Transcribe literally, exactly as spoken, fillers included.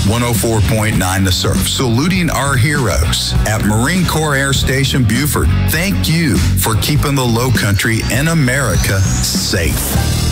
one oh four point nine The Surf, saluting our heroes at Marine Corps Air Station Buford. Thank you for keeping the Low Country and America safe.